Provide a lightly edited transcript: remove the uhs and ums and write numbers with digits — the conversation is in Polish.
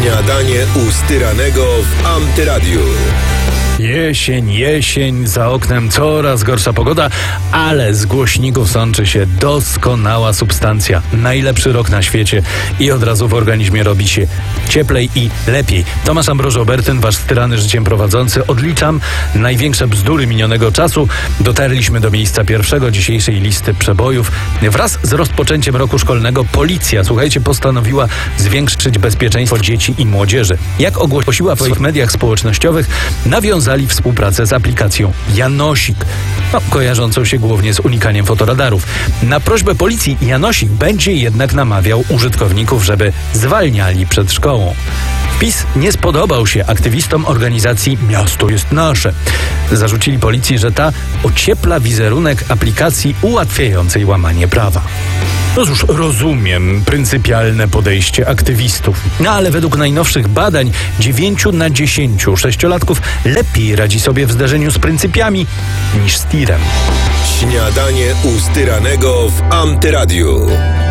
Śniadanie u Styranego w Antyradiu. Jesień, za oknem coraz gorsza pogoda, ale z głośników sączy się doskonała substancja. Najlepszy rok na świecie i od razu w organizmie robi się cieplej i lepiej. Tomasz Ambrożo-Obertyn, wasz styrany życiem prowadzący. Odliczam największe bzdury minionego czasu. Dotarliśmy do miejsca pierwszego dzisiejszej listy przebojów. Wraz z rozpoczęciem roku szkolnego policja, słuchajcie, postanowiła zwiększyć bezpieczeństwo dzieci i młodzieży. Jak ogłosiła w swoich mediach społecznościowych, nawiązali współpracę z aplikacją Janosik, kojarzącą się głównie z unikaniem fotoradarów. Na prośbę policji Janosik będzie jednak namawiał użytkowników, żeby zwalniali przed szkołą. PiS nie spodobał się aktywistom organizacji Miasto jest nasze. Zarzucili policji, że ta ociepla wizerunek aplikacji ułatwiającej łamanie prawa. No cóż, rozumiem pryncypialne podejście aktywistów. No ale według najnowszych badań 9 na 10 sześciolatków lepiej radzi sobie w zderzeniu z pryncypiami niż z tirem. Śniadanie u Styranego w Antyradiu.